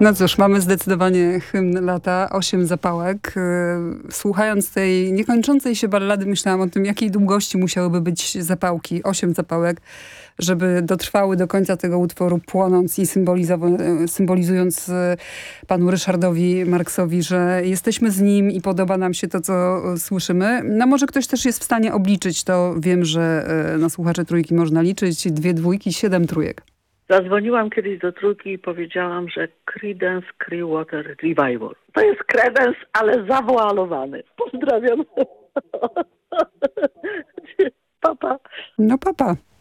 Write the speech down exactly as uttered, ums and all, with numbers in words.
No cóż, mamy zdecydowanie hymn lata, osiem zapałek. Słuchając tej niekończącej się ballady, myślałam o tym, jakiej długości musiałyby być zapałki, osiem zapałek, żeby dotrwały do końca tego utworu, płonąc i symbolizując panu Ryszardowi Marksowi, że jesteśmy z nim i podoba nam się to, co słyszymy. No może ktoś też jest w stanie obliczyć to. Wiem, że na słuchacze trójki można liczyć. Dwie dwójki, siedem trójek. Zadzwoniłam kiedyś do trójki i powiedziałam, że Creedence Clearwater Revival. To jest Creedence, ale zawoalowany. Pozdrawiam. Papa. No papa.